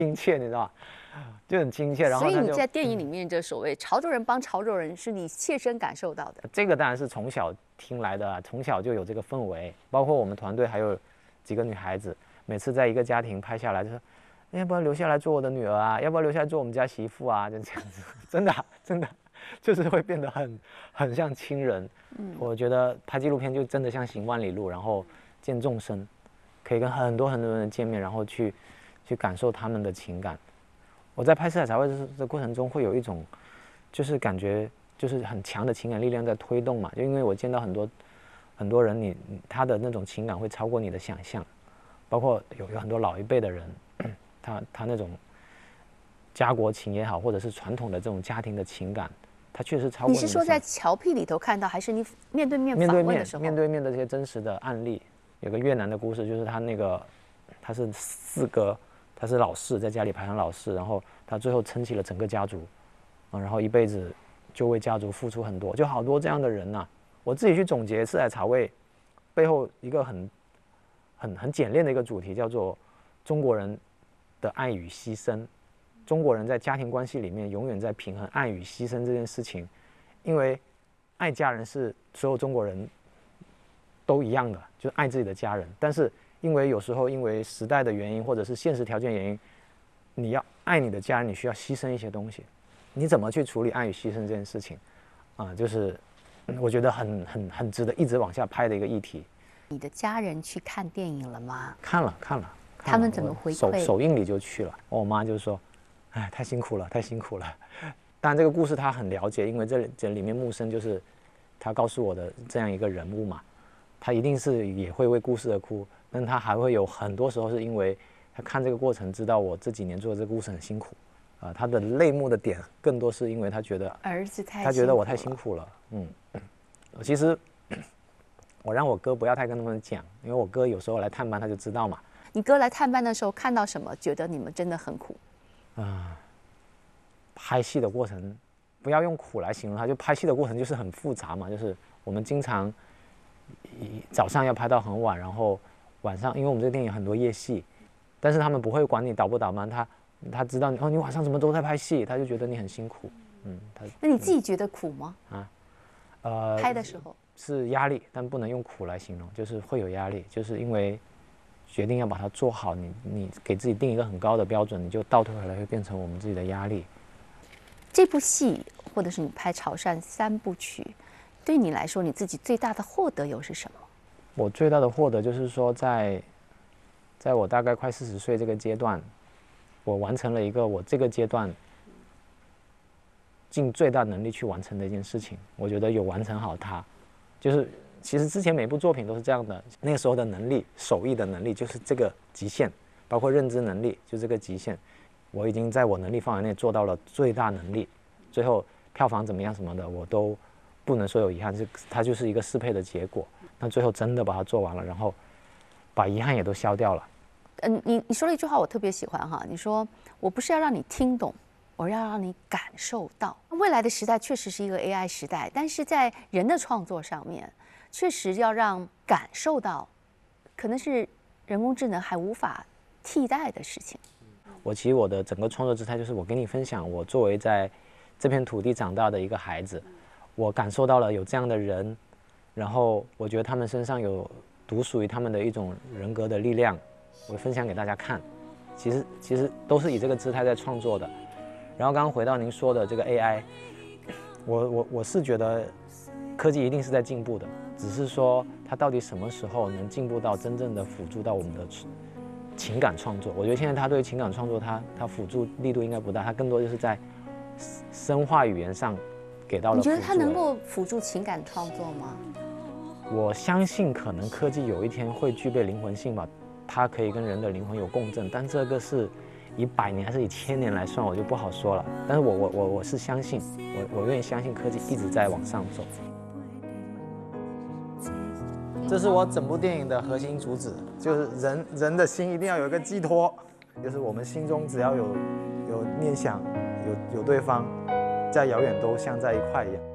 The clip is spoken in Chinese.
亲切，你知道吧？就很亲切。然后所以他就你在电影里面这所谓潮州人帮潮州人，是你切身感受到的。 这个当然是从小听来的啊，从小就有这个氛围。包括我们团队还有几个女孩子，每次在一个家庭拍下来就说，要不要留下来做我的女儿啊？要不要留下来做我们家媳妇啊？就这样子，真的真的，就是会变得很像亲人。我觉得拍纪录片就真的像行万里路，然后见众生，可以跟很多人见面，然后去感受他们的情感。我在拍色彩彩绘的过程中，会有一种就是感觉就是很强的情感力量在推动嘛，就因为我见到很多人，他的那种情感会超过你的想象，包括有很多老一辈的人，他那种家国情也好，或者是传统的这种家庭的情感，他确实超过你是说在侨僻里头看到，还是你面对面访问的时候？ 面对面的这些真实的案例。有个越南的故事，就是他是四哥，他是老四，在家里排行老四，然后他最后撑起了整个家族，然后一辈子就为家族付出很多，就好多这样的人呐。我自己去总结色彩茶味背后一个很简练的一个主题，叫做中国人的爱与牺牲。中国人在家庭关系里面永远在平衡爱与牺牲这件事情，因为爱家人是所有中国人都一样的，就是爱自己的家人。但是因为有时候因为时代的原因，或者是现实条件原因，你要爱你的家人，你需要牺牲一些东西。你怎么去处理爱与牺牲这件事情就是我觉得很值得一直往下拍的一个议题。 你的家人去看电影了吗？ 看了， 他们怎么回馈？ 首映礼就去了。我妈就说：“哎，太辛苦了，太辛苦了。”当然这个故事她很了解，因为这里面木生就是她告诉我的这样一个人物嘛，她一定是也会为故事而哭，但她还会有很多时候是因为她看这个过程知道我这几年做的这个故事很辛苦她的泪目的点更多是因为她觉得儿子太， 她觉得我太辛苦了。其实我让我哥不要太跟他们讲，因为我哥有时候来探班他就知道嘛。 你哥来探班的时候看到什么，觉得你们真的很苦？ 拍戏的过程不要用苦来形容它，就拍戏的过程就是很复杂嘛，就是我们经常早上要拍到很晚，然后晚上因为我们这个电影很多夜戏，但是他们不会管你倒不倒班，他知道你晚上怎么都在拍戏，他就觉得你很辛苦。 那你自己觉得苦吗？拍的时候是压力，但不能用苦来形容，就是会有压力，就是因为决定要把它做好，你给自己定一个很高的标准，你就倒退回来会变成我们自己的压力。 这部戏或者是你拍潮汕3部曲，对你来说你自己最大的获得又是什么？ 我最大的获得就是说在我大概快40岁这个阶段，我完成了一个我这个阶段尽最大能力去完成的一件事情，我觉得有完成好它。就是其实之前每部作品都是这样的，那个时候的能力，手艺的能力就是这个极限，包括认知能力就这个极限，我已经在我能力范围内做到了最大能力。最后票房怎么样什么的我都不能说有遗憾，它就是一个适配的结果。那最后真的把它做完了，然后把遗憾也都消掉了。 你说了一句话我特别喜欢哈，你说我不是要让你听懂，我要让你感受到。未来的时代确实是一个 AI 时代，但是在人的创作上面，确实要让感受到，可能是人工智能还无法替代的事情。 其实我的整个创作姿态就是我跟你分享，我作为在这片土地长大的一个孩子，我感受到了有这样的人，然后我觉得他们身上有独属于他们的一种人格的力量，我分享给大家看。其实都是以这个姿态在创作的。然后刚刚回到您说的这个 AI， 我是觉得科技一定是在进步的，只是说它到底什么时候能进步到真正的辅助到我们的情感创作。我觉得现在它对情感创作它辅助力度应该不大，它更多就是在深化语言上给到了辅助。 你觉得它能够辅助情感创作吗？ 我相信可能科技有一天会具备灵魂性吧，它可以跟人的灵魂有共振，但这个是以100年还是以1000年来算，我就不好说了。但是我是相信，我愿意相信科技一直在往上走。这是我整部电影的核心主旨，就是人的心一定要有一个寄托，就是我们心中只要有念想，有对方，再遥远都像在一块一样。